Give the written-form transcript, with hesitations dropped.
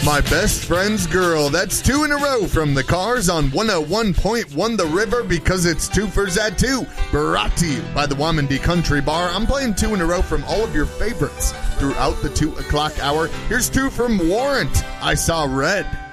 My Best Friend's Girl. That's 2 in a row from the Cars on 101.1 The River, because it's Twofers at 2. Brought to you by the Wamandee Country Bar. I'm playing 2 in a row from all of your favorites throughout the 2 o'clock hour. Here's 2 from Warrant. I Saw Red.